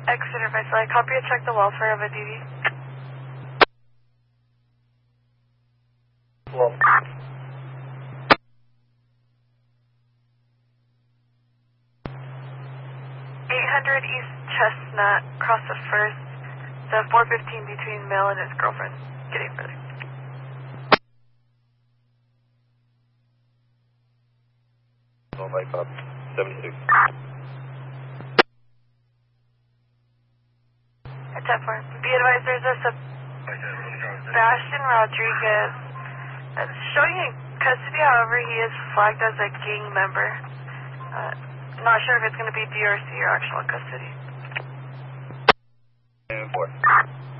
Exeter Vice, copy and check the welfare of a DV. Well, 800 East Chestnut, cross the first, the 415 between Mill and his girlfriend. Getting further. no, by cop, 76. At 10-4. Be advised, there's a Sebastian Rodriguez that's showing in custody, however, he is flagged as a gang member. Not sure if it's going to be DRC or actual custody. 10-4.